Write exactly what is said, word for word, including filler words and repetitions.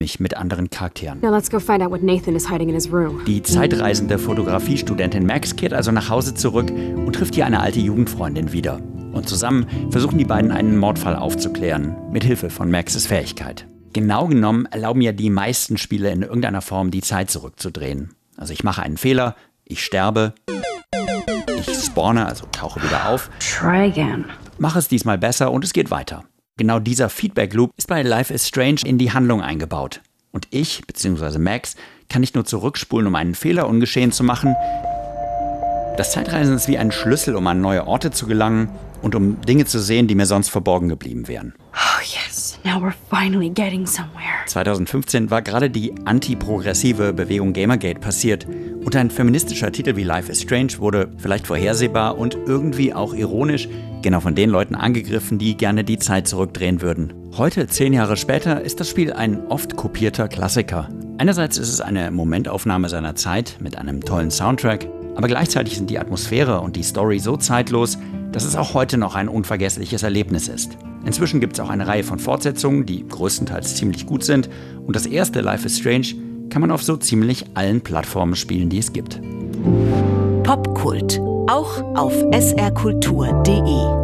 mich mit anderen Charakteren. Now let's go find out what Nathan is hiding in his room. Die zeitreisende Fotografiestudentin Max kehrt also nach Hause zurück und trifft hier eine alte Jugendfreundin wieder. Und zusammen versuchen die beiden einen Mordfall aufzuklären, mit Hilfe von Maxes Fähigkeit. Genau genommen erlauben ja die meisten Spiele in irgendeiner Form die Zeit zurückzudrehen. Also ich mache einen Fehler, ich sterbe, ich spawne, also tauche wieder auf, Try again. mache es diesmal besser und es geht weiter. Genau dieser Feedback-Loop ist bei Life is Strange in die Handlung eingebaut. Und ich, bzw. Max, kann nicht nur zurückspulen, um einen Fehler ungeschehen zu machen. Das Zeitreisen ist wie ein Schlüssel, um an neue Orte zu gelangen und um Dinge zu sehen, die mir sonst verborgen geblieben wären. Oh yes, now we're finally getting somewhere. zweitausendfünfzehn war gerade die antiprogressive Bewegung Gamergate passiert und ein feministischer Titel wie Life is Strange wurde vielleicht vorhersehbar und irgendwie auch ironisch genau von den Leuten angegriffen, die gerne die Zeit zurückdrehen würden. Heute, zehn Jahre später, ist das Spiel ein oft kopierter Klassiker. Einerseits ist es eine Momentaufnahme seiner Zeit mit einem tollen Soundtrack, aber gleichzeitig sind die Atmosphäre und die Story so zeitlos, dass es auch heute noch ein unvergessliches Erlebnis ist. Inzwischen gibt es auch eine Reihe von Fortsetzungen, die größtenteils ziemlich gut sind, und das erste Life is Strange kann man auf so ziemlich allen Plattformen spielen, die es gibt. Popkult, auch auf s r kultur punkt d e.